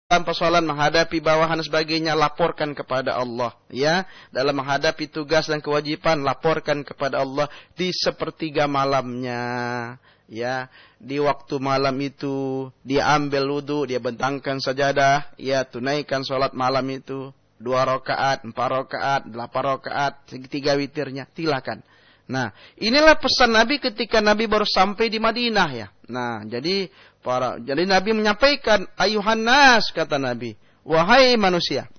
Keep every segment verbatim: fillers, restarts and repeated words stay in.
dalam persoalan menghadapi bawahan dan sebagainya, laporkan kepada Allah. Ya, dalam menghadapi tugas dan kewajiban, laporkan kepada Allah di sepertiga malamnya. Ya, di waktu malam itu dia ambil wudu, dia bentangkan sajadah, ya tunaikan sholat malam itu dua rakaat, empat rakaat, delapan rakaat, tiga witirnya, silakan. Nah, inilah pesan Nabi ketika Nabi baru sampai di Madinah ya. Nah, jadi para jadi Nabi menyampaikan, ayuhan nas, kata Nabi, wahai manusia,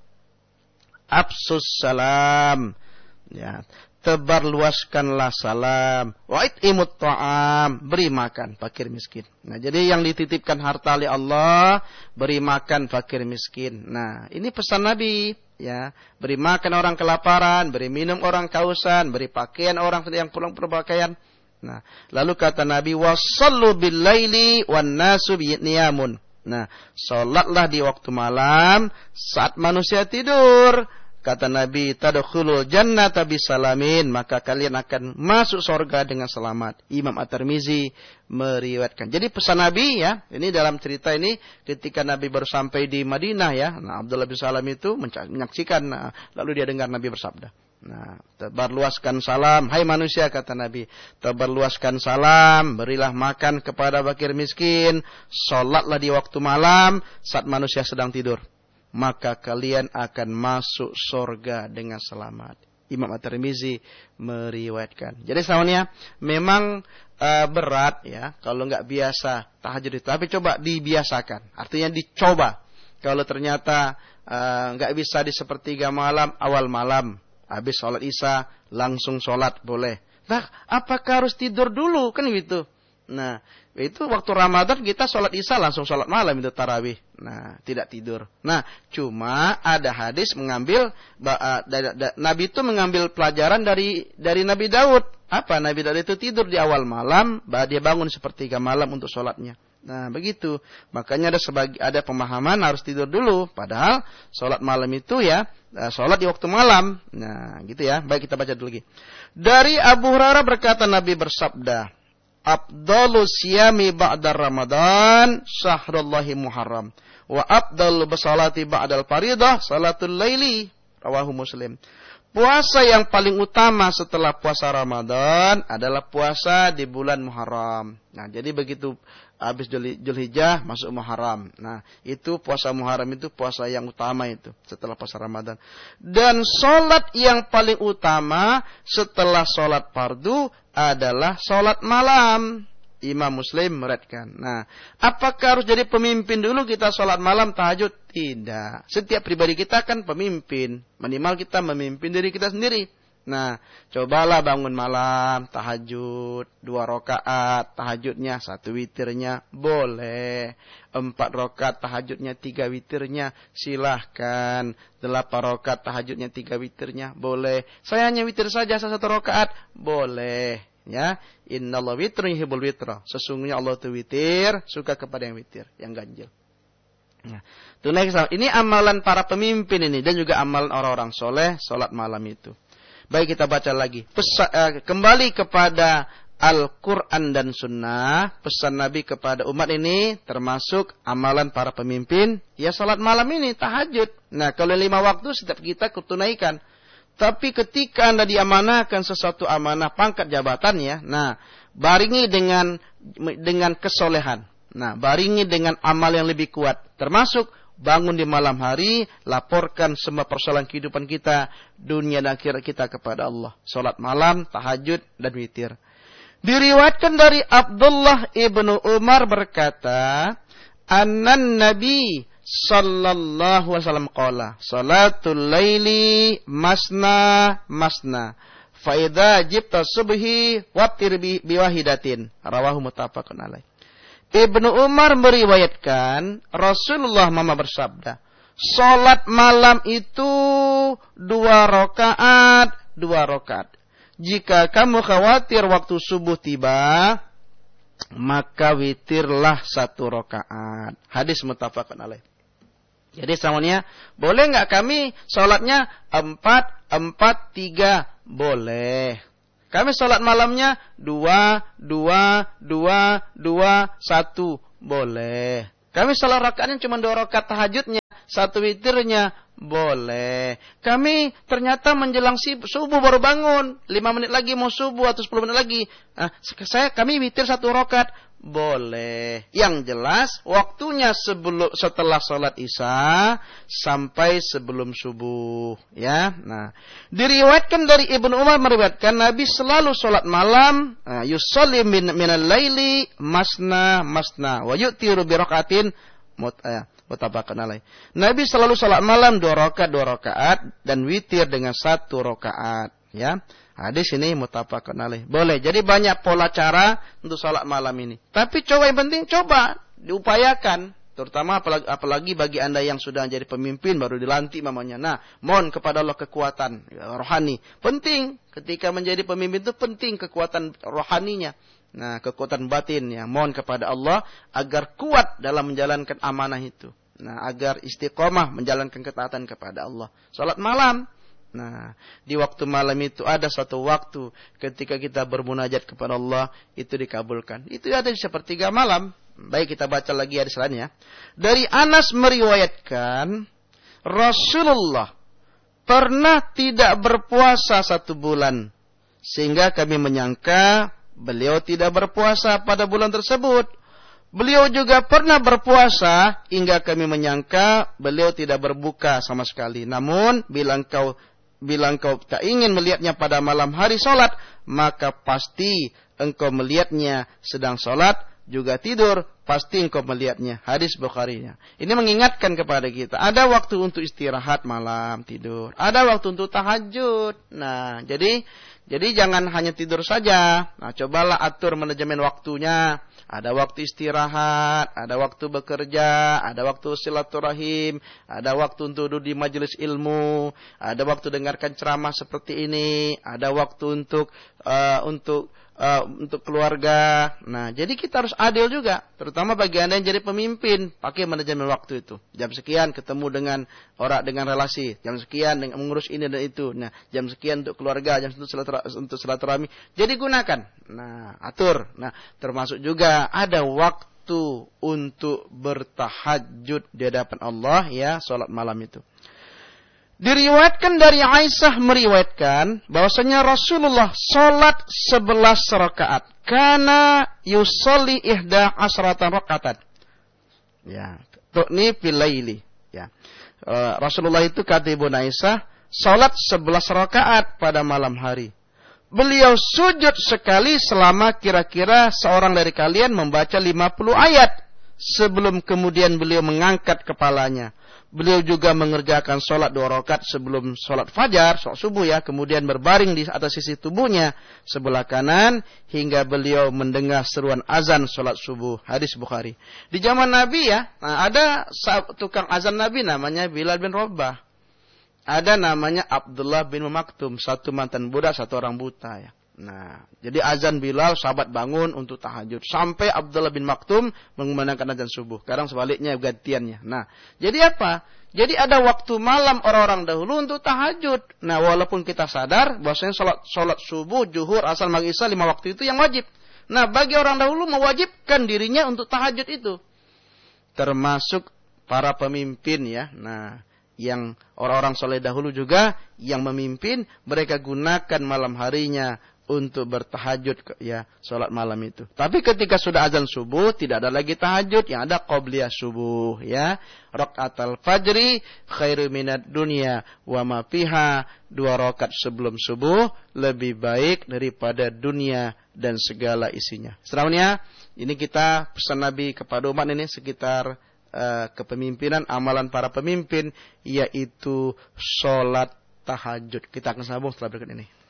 absus salam, ya, tebar luaskanlah salam, wa'id imut ta'am, beri makan fakir miskin. Nah, jadi yang dititipkan harta oleh Allah, beri makan fakir miskin. Nah, ini pesan Nabi. Ya, beri makan orang kelaparan, beri minum orang kehausan, beri pakaian orang yang pulang berpakaian. Nah, lalu kata Nabi, wasallu bil laili wan nasu niyamun. Nah, salatlah di waktu malam saat manusia tidur. Kata Nabi, tadkhulul jannata bisalamin, maka kalian akan masuk surga dengan selamat. Imam At-Tirmizi meriwayatkan. Jadi pesan Nabi ya, ini dalam cerita ini ketika Nabi baru sampai di Madinah ya. Nah, Abdullah bin Salam itu menyaksikan, nah, lalu dia dengar Nabi bersabda. Nah, tebarluaskan salam, hai manusia, kata Nabi, tebarluaskan salam, berilah makan kepada fakir miskin, salatlah di waktu malam saat manusia sedang tidur, maka kalian akan masuk surga dengan selamat. Imam At-Tirmizi meriwayatkan. Jadi sebenarnya memang uh, berat ya kalau nggak biasa tahajud itu, tapi coba dibiasakan. Artinya dicoba. Kalau ternyata uh, nggak bisa di sepertiga malam, awal malam, habis sholat isya langsung sholat boleh. Nah, apakah harus tidur dulu kan gitu? Nah, itu waktu Ramadan kita sholat isya langsung sholat malam itu tarawih. Nah, tidak tidur. Nah, cuma ada hadis mengambil uh, da, da, Nabi itu mengambil pelajaran dari dari Nabi Daud. Apa? Nabi Daud itu tidur di awal malam, dia bangun sepertiga malam untuk sholatnya. Nah, begitu. Makanya ada sebagi, ada pemahaman harus tidur dulu. Padahal sholat malam itu ya sholat di waktu malam. Nah, gitu ya. Baik, kita baca dulu lagi. Dari Abu Hurairah berkata, Nabi bersabda, Afdalu siyami ba'da Ramadan syahrullahi Muharram wa afdalu basalati ba'dal faridah salatul laili, rawahu Muslim. Puasa yang paling utama setelah puasa Ramadan adalah puasa di bulan Muharram. Nah, jadi begitu habis Dzulhijjah masuk Muharram. Nah, itu puasa Muharram itu puasa yang utama itu setelah puasa Ramadan. Dan salat yang paling utama setelah salat fardu adalah salat malam. Imam Muslim meriwayatkan. Nah, apakah harus jadi pemimpin dulu kita salat malam tahajud? Tidak. Setiap pribadi kita kan pemimpin. Minimal kita memimpin diri kita sendiri. Nah, cobalah bangun malam tahajud dua rakaat, tahajudnya satu witirnya boleh. Empat rakaat tahajudnya tiga witirnya silahkan. Delapan rakaat tahajudnya tiga witirnya boleh. Saya hanya witir saja satu rakaat boleh. Ya, innallaha witrun yuhibbul witra. Sesungguhnya Allah itu witir, suka kepada yang witir, yang ganjil. Nah, tunai ini amalan para pemimpin ini dan juga amalan orang-orang soleh salat malam itu. Baik, kita baca lagi. Pesa, uh, kembali kepada Al-Quran dan Sunnah, pesan Nabi kepada umat ini termasuk amalan para pemimpin. Ya, salat malam ini tahajud. Nah, kalau lima waktu setiap kita kutunaikan. Tapi ketika Anda diamanahkan sesuatu amanah pangkat jabatan ya, nah, baringi dengan dengan kesolehan. Nah, baringi dengan amal yang lebih kuat. Termasuk bangun di malam hari, laporkan semua persoalan kehidupan kita, dunia dan akhirat kita kepada Allah. Salat malam, tahajud, dan witir. Diriwayatkan dari Abdullah ibnu Umar berkata, Anan Nabi sallallahu alaihi wasallam qala, salatul laili masna masna. Fa idza jibta subhi watir bi wahidatin. Rawahu muttafaqun alaih. Ibnu Umar meriwayatkan Rasulullah Mama bersabda, salat malam itu dua rakaat, dua rakaat. Jika kamu khawatir waktu subuh tiba, maka witirlah satu rakaat. Hadis muttafaqun alaih. Jadi semuanya boleh nggak kami sholatnya empat, empat, tiga? Boleh. Kami sholat malamnya dua, dua, dua, dua, satu. Boleh. Kami sholat rakaatnya cuma dua rakaat tahajudnya. satu witirnya, boleh. Kami ternyata menjelang subuh baru bangun, lima menit lagi mau subuh atau sepuluh menit lagi. Nah, saya kami witir satu rakaat, boleh. Yang jelas waktunya sebelum setelah salat Isya sampai sebelum subuh, ya. Nah, diriwayatkan dari Ibnu Umar meriwayatkan Nabi selalu salat malam, nah, yusalli min minal laili masna masna wa yu'tiru bi rakaatin mut eh, mutabaqan alaih. Nabi selalu salat malam dua rakaat dua rakaat dan witir dengan satu rakaat, ya. Hadis ini muttafaqun alaih. Boleh. Jadi banyak pola cara untuk salat malam ini. Tapi coba yang penting coba diupayakan, terutama apalagi, apalagi bagi Anda yang sudah jadi pemimpin baru dilantik mamanya. Nah, mohon kepada Allah kekuatan ya, rohani. Penting ketika menjadi pemimpin itu penting kekuatan rohaninya. Nah, kekuatan batin ya. Mohon kepada Allah agar kuat dalam menjalankan amanah itu. Nah, agar istiqomah menjalankan ketaatan kepada Allah. Salat malam. Nah, di waktu malam itu ada suatu waktu ketika kita bermunajat kepada Allah itu dikabulkan. Itu ada di sepertiga malam. Baik, kita baca lagi hadis lainnya. Dari Anas meriwayatkan Rasulullah pernah tidak berpuasa satu bulan sehingga kami menyangka beliau tidak berpuasa pada bulan tersebut. Beliau juga pernah berpuasa hingga kami menyangka beliau tidak berbuka sama sekali. Namun bila engkau Bila engkau tak ingin melihatnya pada malam hari solat, maka pasti engkau melihatnya sedang solat, juga tidur, pasti engkau melihatnya. Hadis Bukhari-nya. Ini mengingatkan kepada kita, ada waktu untuk istirahat malam, tidur. Ada waktu untuk tahajud. Nah, jadi jadi jangan hanya tidur saja. Nah, cobalah atur manajemen waktunya. Ada waktu istirahat, ada waktu bekerja, ada waktu silaturahim, ada waktu untuk duduk di majelis ilmu, ada waktu dengarkan ceramah seperti ini, ada waktu untuk uh, untuk uh, untuk keluarga. Nah, jadi kita harus adil juga, terutama bagi Anda yang jadi pemimpin, pakai manajemen waktu itu. Jam sekian ketemu dengan orang dengan relasi, jam sekian dengan mengurus ini dan itu. Nah, jam sekian untuk keluarga, jam untuk silaturahmi, untuk silaturahmi. Jadi gunakan. Nah, atur. Nah, termasuk juga ada waktu untuk bertahajud di hadapan Allah ya, salat malam itu. Diriwayatkan dari Aisyah meriwayatkan bahwasanya Rasulullah salat sebelas rakaat. Kana yusalli ihda asratan rakaatan. Ya, tu'ni fil laili. Ya. Uh, Rasulullah itu kata Ibu Aisyah salat sebelas rakaat pada malam hari. Beliau sujud sekali selama kira-kira seorang dari kalian membaca lima puluh ayat. Sebelum kemudian beliau mengangkat kepalanya. Beliau juga mengerjakan sholat dua rakaat sebelum sholat fajar, sholat subuh ya. Kemudian berbaring di atas sisi tubuhnya sebelah kanan. Hingga beliau mendengar seruan azan sholat subuh. Hadis Bukhari. Di zaman Nabi ya, nah ada tukang azan Nabi namanya Bilal bin Rabah. Ada namanya Abdullah bin Maktum, satu mantan budak, satu orang buta ya. Nah, jadi azan Bilal, sahabat bangun untuk tahajud. Sampai Abdullah bin Maktum mengumandangkan azan subuh. Kadang sebaliknya gantiannya. Nah, jadi apa? Jadi ada waktu malam orang-orang dahulu untuk tahajud. Nah, walaupun kita sadar bahwasanya salat salat subuh, zuhur, asar, maghrib, isya lima waktu itu yang wajib. Nah, bagi orang dahulu mewajibkan dirinya untuk tahajud itu. Termasuk para pemimpin ya. Nah, yang orang-orang soleh dahulu juga yang memimpin, mereka gunakan malam harinya untuk bertahajud ya, salat malam itu. Tapi ketika sudah azan subuh tidak ada lagi tahajud, yang ada qabliyah subuh ya. Rakaatul fajri khairu minad dunya wa ma fiha, dua rakaat sebelum subuh lebih baik daripada dunia dan segala isinya. Selanjutnya ini kita pesan Nabi kepada umat ini sekitar Uh, kepemimpinan, amalan para pemimpin, yaitu sholat tahajud. Kita akan sambung setelah berikut ini.